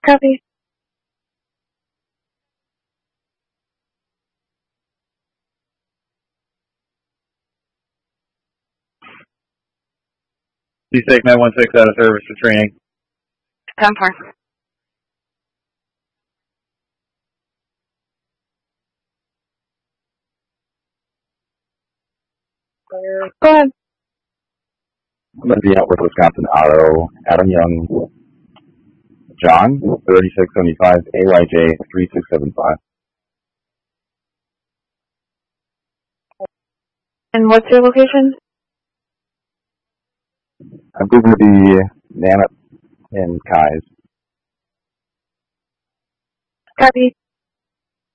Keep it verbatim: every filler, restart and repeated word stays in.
Copy. C six nine one six out of service for training. ten four. Go ahead. Lindsay Outworth, Wisconsin Auto, Adam Young, John, thirty-six seventy-five, A Y J, three six seven five. And what's your location? I'm going to be Nanette and Kai's. Copy.